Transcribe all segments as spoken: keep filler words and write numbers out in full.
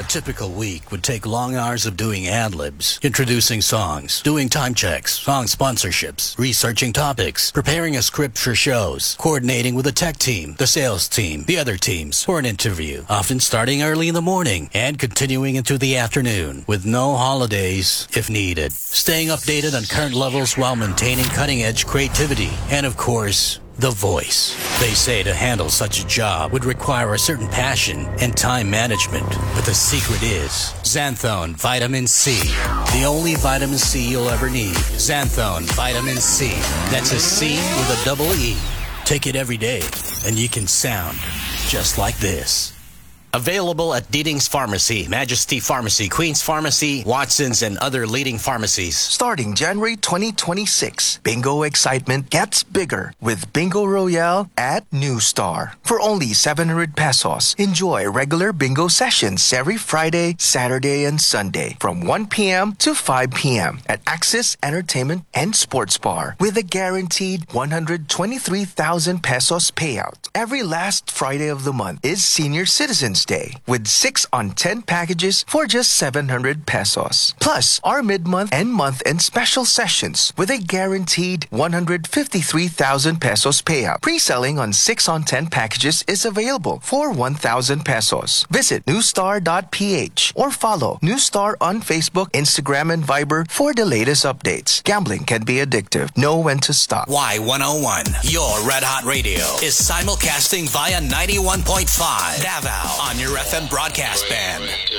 typical week would take long hours of doing ad-libs, introducing songs, doing time checks, song sponsorships, researching topics, preparing a script for shows, coordinating with the tech team, the sales team, the other teams for an interview, often starting early in the morning and continuing into the afternoon, with no holidays if needed. Staying updated on current levels while maintaining cutting-edge creativity, and of course, the voice. They say to handle such a job would require a certain passion and time management. But the secret is Xanthone Vitamin C. The only vitamin C you'll ever need. Xanthone Vitamin C. That's a C with a double E. Take it every day, and you can sound just like this. Available at Deeding's Pharmacy, Majesty Pharmacy, Queen's Pharmacy, Watson's, and other leading pharmacies. Starting January twenty twenty-six, bingo excitement gets bigger with Bingo Royale at New Star. For only seven hundred pesos, enjoy regular bingo sessions every Friday, Saturday, and Sunday from one p.m. to five p.m. at Axis Entertainment and Sports Bar with a guaranteed one hundred twenty-three thousand pesos payout. Every last Friday of the month is Senior Citizens Day with six on ten packages for just seven hundred pesos. Plus, our mid-month and month-end special sessions with a guaranteed one hundred fifty-three thousand pesos payout. Pre-selling on six on ten packages is available for one thousand pesos. Visit newstar dot p h or follow Newstar on Facebook, Instagram, and Viber for the latest updates. Gambling can be addictive. Know when to stop. Y one oh one, your Red Hot Radio, is simulcasting via ninety-one point five Davao on your F M broadcast band.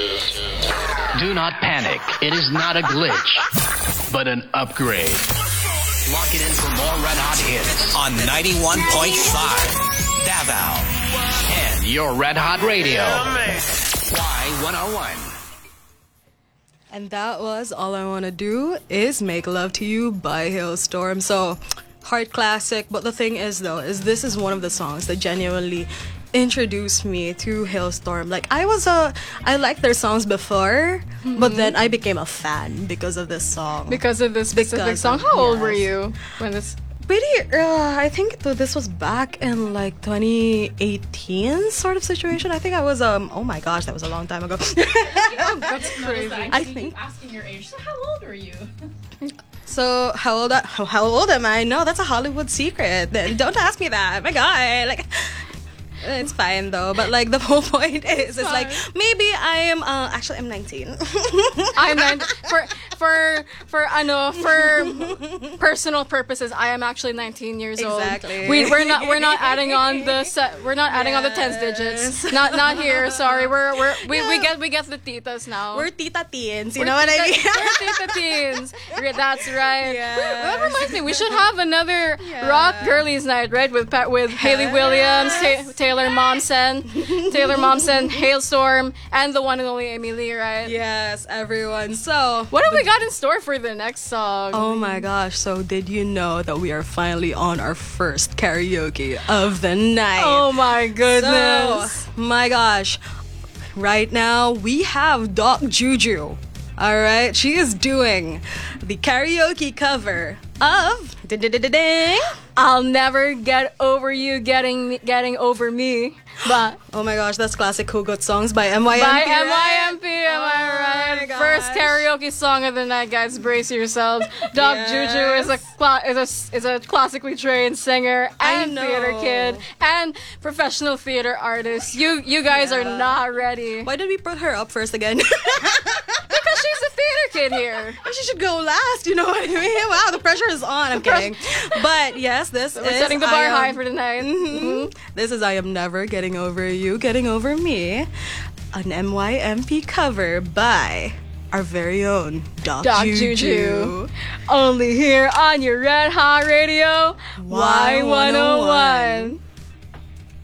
Do not panic. It is not a glitch, but an upgrade. Lock it in for more Red Hot hits on ninety-one point five Davao and your Red Hot Radio. Y one oh one. And that was All I Wanna Do Is Make Love to You by Hailstorm. So, hard classic. But the thing is, though, is this is one of the songs that genuinely introduced me to Hailstorm. Like, I was a, I liked their songs before, mm-hmm. but then I became a fan because of this song. Because of this specific because song? Of, How old yes. were you when this... Pretty, uh, I think th- this was back in like twenty eighteen sort of situation. I think I was, um, oh my gosh, that was a long time ago. That's crazy. I think. Asking your age. So how old were you? So how old? I, how, how old am I? No, that's a Hollywood secret. Don't ask me that. My God, like. It's fine though, but like the whole point is, it's like maybe I am. Uh, actually, I'm nineteen. I'm nine for for for ano for personal purposes. I am actually nineteen years old. Exactly. We we're not we're not adding on the set. We're not adding yes. on the tens digits. Not not here. Sorry. We're we're we, yeah. we get we get the titas now. We're tita teens. You we're know tita, what I mean? We're tita teens. That's right. Yes. That reminds me. We should have another yeah. rock girlies night, right? With with Hayley Williams, Ta- Taylor Momsen, Taylor Momsen, Hailstorm, and the one and only Amy Lee, right? Yes, everyone. So, what have we got in store for the next song? Oh my gosh, so did you know that we are finally on our first karaoke of the night? Oh my goodness. So, my gosh. Right now, we have Doc Juju. Alright, she is doing the karaoke cover of Ding I'll Never Get Over You Getting getting Over Me. But oh my gosh, that's classic Hugot songs by M Y M P. By right? M Y M P, am oh I right? First karaoke song of the night, guys. Brace yourselves. Doc yes. Juju is a cla- is a is a classically trained singer and theater kid and professional theater artist. You you guys yeah. are not ready. Why did we put her up first again? Because she's a theater kid here. She should go last, you know what I mean? Wow, the pressure is on. I'm kidding. But yes, this so is... We're setting the bar am, high for tonight. Mm-hmm. Mm-hmm. This is I Am Never Getting Over You, Getting Over Me. An M Y M P cover by our very own Doc, Doc Juju. Juju. Only here on your Red Hot Radio, Y one oh one.